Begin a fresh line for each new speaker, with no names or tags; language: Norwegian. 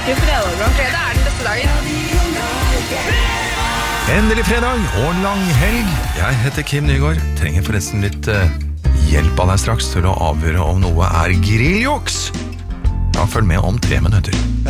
elsker fredag.
Fredag den beste dagen.
Endelig fredag og lang helg. Jeg heter Kim Nygaard. Trenger forresten litt hjelp av deg straks til å avgjøre om noe er grilljuks. Ja, følg med om 3 minutter.